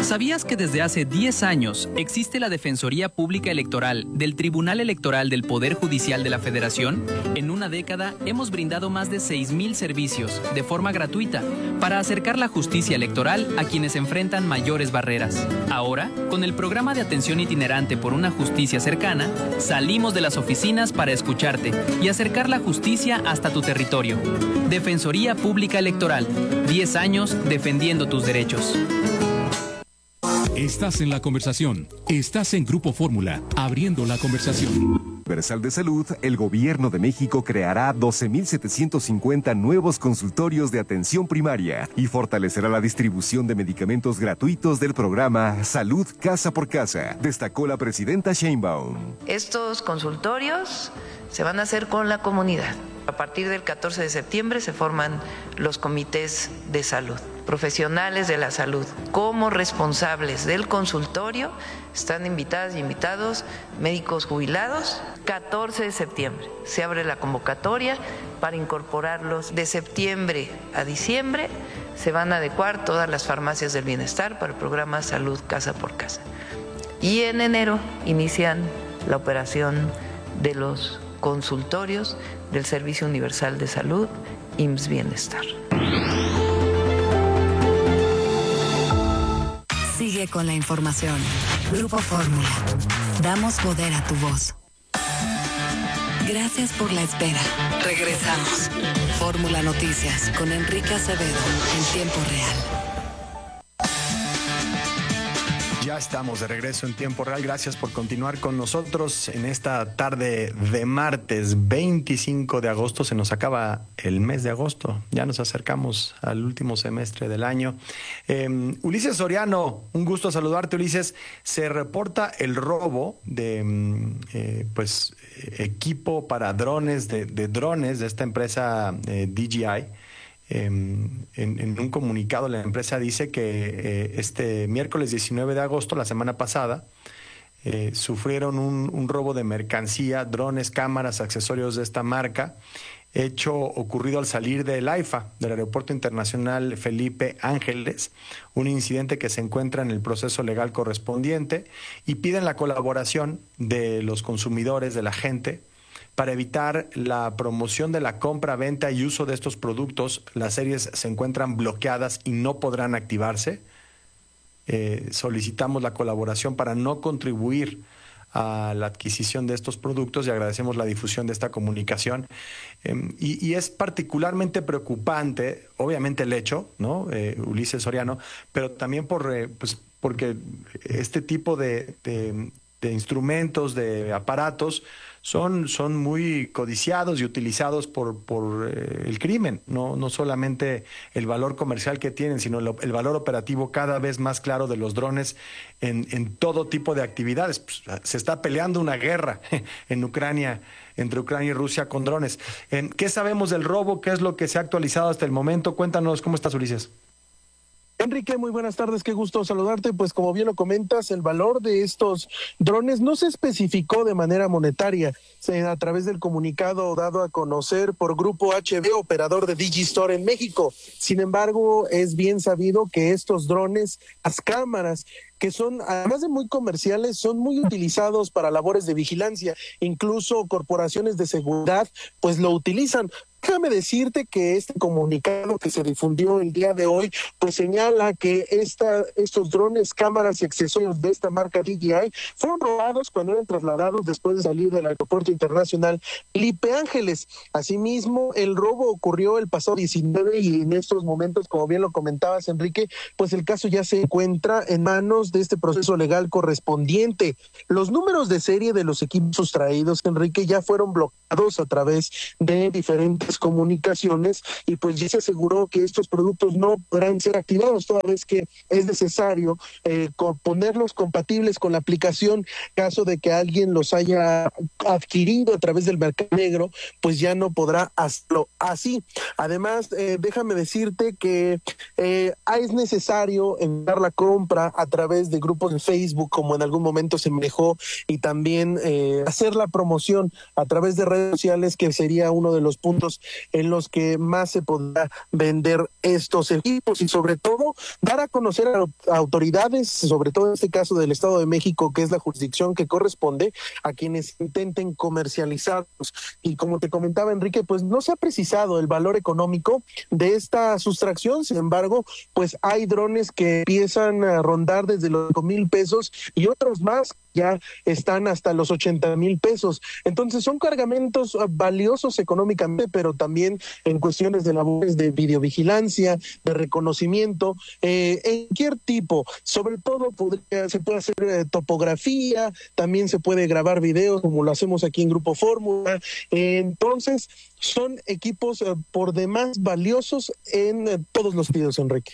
¿Sabías que desde hace 10 años existe la Defensoría Pública Electoral del Tribunal Electoral del Poder Judicial de la Federación? En una década hemos brindado más de 6,000 servicios de forma gratuita para acercar la justicia electoral a quienes enfrentan mayores barreras. Ahora, con el programa de atención itinerante por una justicia cercana, salimos de las oficinas para escucharte y acercar la justicia hasta tu territorio. Defensoría Pública Electoral, 10 años defendiendo tus derechos. Estás en la conversación. Estás en Grupo Fórmula, abriendo la conversación. Universal de Salud, el Gobierno de México creará 12,750 nuevos consultorios de atención primaria y fortalecerá la distribución de medicamentos gratuitos del programa Salud Casa por Casa, destacó la presidenta Sheinbaum. Estos consultorios se van a hacer con la comunidad. A partir del 14 de septiembre se forman los comités de salud. Profesionales de la salud como responsables del consultorio están invitadas y invitados médicos jubilados. 14 de septiembre se abre la convocatoria para incorporarlos. De septiembre a diciembre se van a adecuar todas las farmacias del bienestar para el programa Salud Casa por Casa. Y en enero inician la operación de los consultorios del Servicio Universal de Salud, IMSS Bienestar. Sigue con la información. Grupo Fórmula. Damos poder a tu voz. Gracias por la espera. Regresamos. Fórmula Noticias con Enrique Acevedo en tiempo real. Ya estamos de regreso en tiempo real. Gracias por continuar con nosotros en esta tarde de martes 25 de agosto. Se nos acaba el mes de agosto. Ya nos acercamos al último semestre del año. Ulises Soriano, un gusto saludarte, Ulises. Se reporta el robo de equipo para drones, de drones de esta empresa DJI. En un comunicado la empresa dice que este miércoles 19 de agosto, la semana pasada, sufrieron un robo de mercancía, drones, cámaras, accesorios de esta marca, ocurrido al salir del AIFA, del Aeropuerto Internacional Felipe Ángeles, un incidente que se encuentra en el proceso legal correspondiente, y piden la colaboración de los consumidores, de la gente, para evitar la promoción de la compra, venta y uso de estos productos. Las series se encuentran bloqueadas y no podrán activarse. Solicitamos la colaboración para no contribuir a la adquisición de estos productos y agradecemos la difusión de esta comunicación. Y es particularmente preocupante, obviamente, el hecho, ¿no? Ulises Soriano, pero también porque este tipo de instrumentos, de aparatos, son muy codiciados y utilizados por el crimen. No solamente el valor comercial que tienen, sino el valor operativo cada vez más claro de los drones en todo tipo de actividades. Pues, se está peleando una guerra en Ucrania, entre Ucrania y Rusia, con drones. ¿Qué sabemos del robo? ¿Qué es lo que se ha actualizado hasta el momento? Cuéntanos, ¿cómo estás, Ulises? Enrique, muy buenas tardes, qué gusto saludarte. Pues como bien lo comentas, el valor de estos drones no se especificó de manera monetaria. A través del comunicado dado a conocer por Grupo HB, operador de Digistore en México. Sin embargo, es bien sabido que estos drones, las cámaras, que son, además de muy comerciales, son muy utilizados para labores de vigilancia. Incluso corporaciones de seguridad pues lo utilizan. Déjame decirte que este comunicado que se difundió el día de hoy pues señala que estos drones, cámaras y accesorios de esta marca DJI fueron robados cuando eran trasladados después de salir del Aeropuerto Internacional Felipe Ángeles. Asimismo, el robo ocurrió el pasado 19 y en estos momentos, como bien lo comentabas, Enrique, pues el caso ya se encuentra en manos de este proceso legal correspondiente. Los números de serie de los equipos sustraídos, Enrique, ya fueron bloqueados a través de diferentes comunicaciones y pues ya se aseguró que estos productos no podrán ser activados toda vez que es necesario ponerlos compatibles con la aplicación. Caso de que alguien los haya adquirido a través del mercado negro, pues ya no podrá hacerlo así. Además, déjame decirte que es necesario enviar la compra a través de grupos de Facebook, como en algún momento se manejó, y también hacer la promoción a través de redes redes sociales, que sería uno de los puntos en los que más se podrá vender estos equipos, y sobre todo dar a conocer a autoridades, sobre todo en este caso del Estado de México, que es la jurisdicción que corresponde, a quienes intenten comercializarlos. Y como te comentaba, Enrique, pues no se ha precisado el valor económico de esta sustracción. Sin embargo, pues hay drones que empiezan a rondar desde los 5,000 pesos y otros más ya están hasta los 80,000 pesos. Entonces son cargamentos valiosos económicamente, pero también en cuestiones de labores de videovigilancia, de reconocimiento, en cualquier tipo. Sobre todo se puede hacer topografía, también se puede grabar videos como lo hacemos aquí en Grupo Fórmula. Entonces son equipos por demás valiosos en todos los sentidos, Enrique.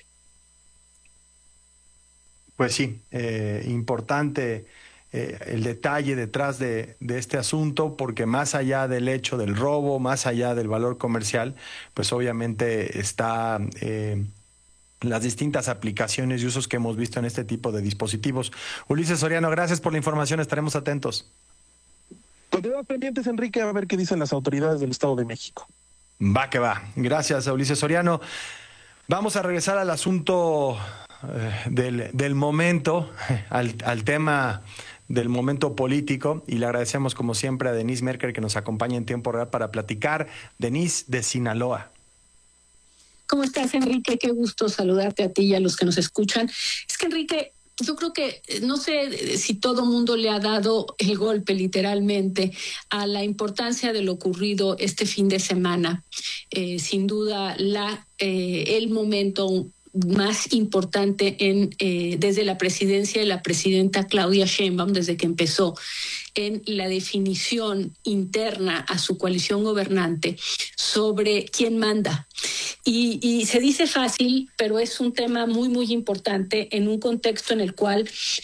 Pues sí, importante el detalle detrás de este asunto, porque más allá del hecho del robo, más allá del valor comercial, pues obviamente está las distintas aplicaciones y usos que hemos visto en este tipo de dispositivos. Ulises Soriano, gracias por la información, estaremos atentos. Continuamos pendientes, Enrique, a ver qué dicen las autoridades del Estado de México. Va que va. Gracias a Ulises Soriano. Vamos a regresar al asunto del momento, al tema del momento político, y le agradecemos como siempre a Denise Merker que nos acompaña en tiempo real para platicar. Denise, de Sinaloa. ¿Cómo estás, Enrique? Qué gusto saludarte a ti y a los que nos escuchan. Es que, Enrique, yo creo que no sé si todo mundo le ha dado el golpe literalmente a la importancia de lo ocurrido este fin de semana. Sin duda, el momento más importante desde la presidencia de la presidenta Claudia Sheinbaum, desde que empezó en la definición interna a su coalición gobernante sobre quién manda. Y se dice fácil, pero es un tema muy, muy importante en un contexto en el cual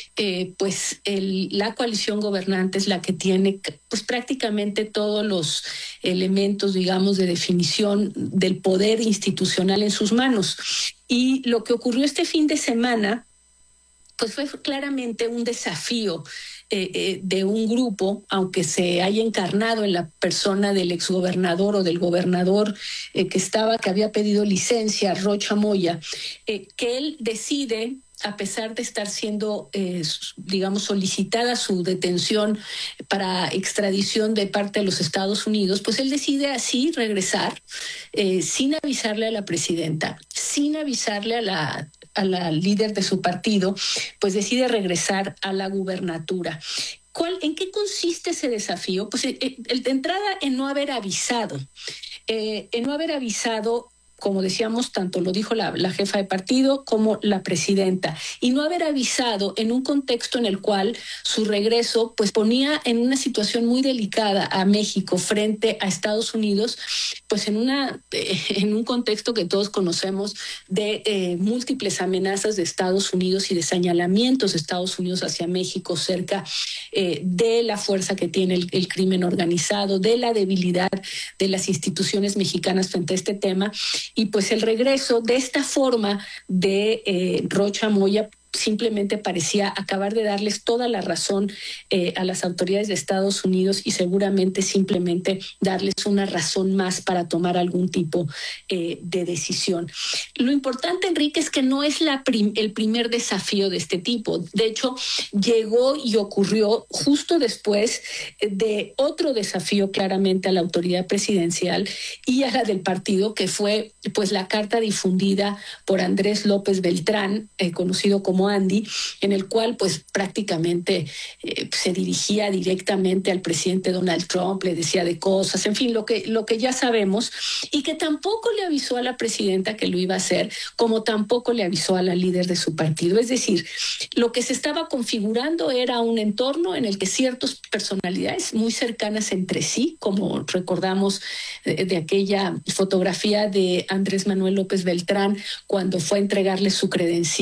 la coalición gobernante es la que tiene pues prácticamente todos los elementos, digamos, de definición del poder institucional en sus manos. Y lo que ocurrió este fin de semana pues fue claramente un desafío de un grupo, aunque se haya encarnado en la persona del exgobernador o del gobernador que había pedido licencia, Rocha Moya, que él decide, a pesar de estar siendo, solicitada su detención para extradición de parte de los Estados Unidos, pues él decide así regresar sin avisarle a la presidenta, sin avisarle a la líder de su partido, pues decide regresar a la gubernatura. ¿En qué consiste ese desafío? Pues de entrada en no haber avisado. Como decíamos, tanto lo dijo la jefa de partido como la presidenta, y no haber avisado en un contexto en el cual su regreso pues ponía en una situación muy delicada a México frente a Estados Unidos, pues en un contexto que todos conocemos de múltiples amenazas de Estados Unidos y de señalamientos de Estados Unidos hacia México cerca de la fuerza que tiene el crimen organizado, de la debilidad de las instituciones mexicanas frente a este tema. Y pues el regreso de esta forma de Rocha Moya simplemente parecía acabar de darles toda la razón a las autoridades de Estados Unidos y seguramente simplemente darles una razón más para tomar algún tipo de decisión. Lo importante, Enrique, es que no es el primer desafío de este tipo. De hecho, llegó y ocurrió justo después de otro desafío claramente a la autoridad presidencial y a la del partido, que fue pues la carta difundida por Andrés López Beltrán, conocido como Andy, en el cual pues prácticamente se dirigía directamente al presidente Donald Trump, le decía de cosas, en fin, lo que ya sabemos, y que tampoco le avisó a la presidenta que lo iba a hacer, como tampoco le avisó a la líder de su partido. Es decir, lo que se estaba configurando era un entorno en el que ciertas personalidades muy cercanas entre sí, como recordamos de aquella fotografía de Andrés Manuel López Beltrán cuando fue a entregarle su credencial